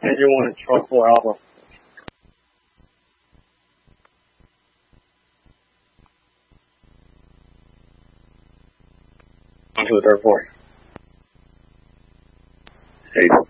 Engine 1 at Charlie 4 Alpha. On to the third floor. Hey.